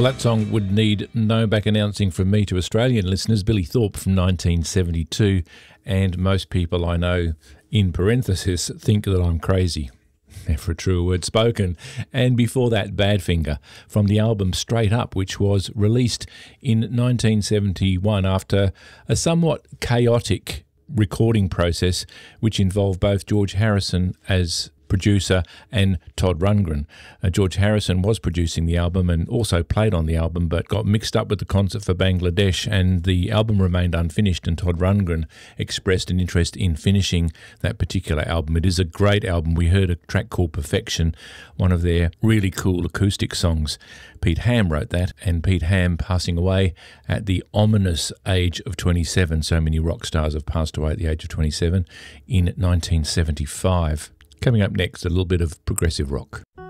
Well, that song would need no back announcing from me to Australian listeners. Billy Thorpe from 1972, and most people I know, in parenthesis, think that I'm crazy. Never a truer word spoken. And before that, Badfinger from the album Straight Up, which was released in 1971 after a somewhat chaotic recording process which involved both George Harrison as producer and Todd Rundgren. George Harrison was producing the album and also played on the album, but got mixed up with the concert for Bangladesh, and the album remained unfinished, and Todd Rundgren expressed an interest in finishing that particular album. It is a great album. We heard a track called Perfection, one of their really cool acoustic songs. Pete Ham wrote that, and Pete Ham passing away at the ominous age of 27. So many rock stars have passed away at the age of 27 in 1975. Coming up next, a little bit of progressive rock.